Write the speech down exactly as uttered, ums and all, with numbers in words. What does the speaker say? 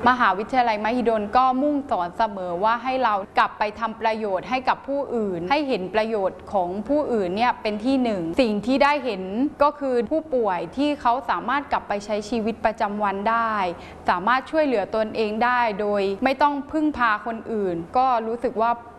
มหาวิทยาลัยมหิดลก็มุ่งสอนเสมอว่าให้เรากลับไปทำประโยชน์ให้กับผู้อื่นให้เห็นประโยชน์ของผู้อื่นเนี่ยเป็นที่หนึ่งสิ่งที่ได้เห็นก็คือผู้ป่วยที่เขาสามารถกลับไปใช้ชีวิตประจำวันได้สามารถช่วยเหลือตนเองได้โดยไม่ต้องพึ่งพาคนอื่นก็รู้สึกว่า